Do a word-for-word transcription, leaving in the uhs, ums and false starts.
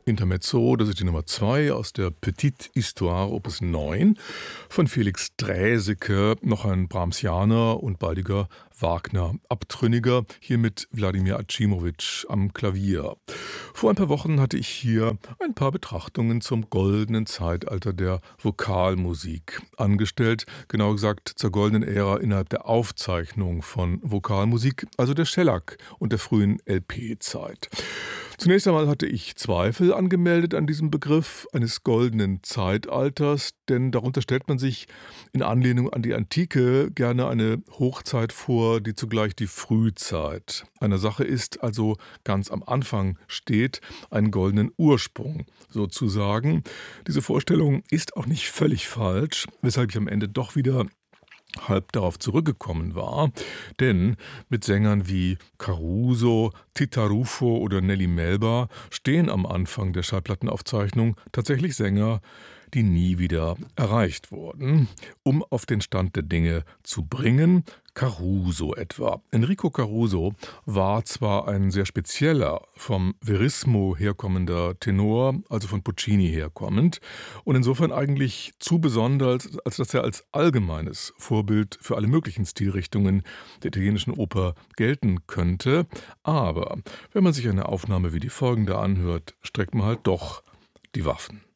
Intermezzo, das ist die Nummer zwei aus der Petite Histoire Opus neun von Felix Draeseke, noch ein Brahmsianer und baldiger Wagner-Abtrünniger, hier mit Wladimir Acimowitsch am Klavier. Vor ein paar Wochen hatte ich hier ein paar Betrachtungen zum goldenen Zeitalter der Vokalmusik angestellt, genauer gesagt zur goldenen Ära innerhalb der Aufzeichnung von Vokalmusik, also der Shellac und der frühen L P-Zeit. Zunächst einmal hatte ich Zweifel angemeldet an diesem Begriff eines goldenen Zeitalters, denn darunter stellt man sich in Anlehnung an die Antike gerne eine Hochzeit vor, die zugleich die Frühzeit einer Sache ist, also ganz am Anfang steht, einen goldenen Ursprung sozusagen. Diese Vorstellung ist auch nicht völlig falsch, weshalb ich am Ende doch wieder halb darauf zurückgekommen war, denn mit Sängern wie Caruso, Titarufo oder Nelly Melba stehen am Anfang der Schallplattenaufzeichnung tatsächlich Sänger, die nie wieder erreicht wurden. Um auf den Stand der Dinge zu bringen, Caruso etwa. Enrico Caruso war zwar ein sehr spezieller, vom Verismo herkommender Tenor, also von Puccini herkommend, und insofern eigentlich zu besonders, als dass er als allgemeines Vorbild für alle möglichen Stilrichtungen der italienischen Oper gelten könnte. Aber wenn man sich eine Aufnahme wie die folgende anhört, streckt man halt doch die Waffen.